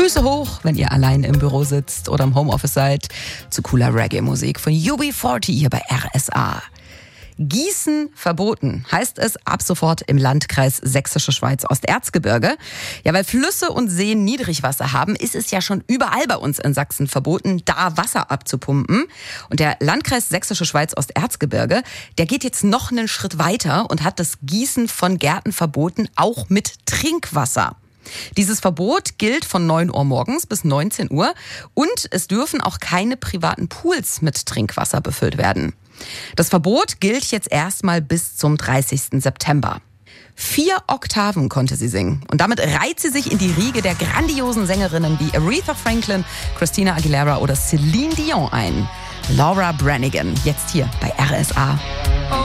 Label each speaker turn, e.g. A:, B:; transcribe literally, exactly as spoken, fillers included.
A: Füße hoch, wenn ihr allein im Büro sitzt oder im Homeoffice seid, zu cooler Reggae-Musik von U B vierzig hier bei R S A. Gießen verboten, heißt es ab sofort im Landkreis Sächsische Schweiz Osterzgebirge. Ja, weil Flüsse und Seen Niedrigwasser haben, ist es ja schon überall bei uns in Sachsen verboten, da Wasser abzupumpen. Und der Landkreis Sächsische Schweiz Osterzgebirge, der geht jetzt noch einen Schritt weiter und hat das Gießen von Gärten verboten, auch mit Trinkwasser. Dieses Verbot gilt von neun Uhr morgens bis neunzehn Uhr und es dürfen auch keine privaten Pools mit Trinkwasser befüllt werden. Das Verbot gilt jetzt erstmal bis zum dreißigsten September. Vier Oktaven konnte sie singen und damit reiht sie sich in die Riege der grandiosen Sängerinnen wie Aretha Franklin, Christina Aguilera oder Celine Dion ein. Laura Branigan, jetzt hier bei R S A.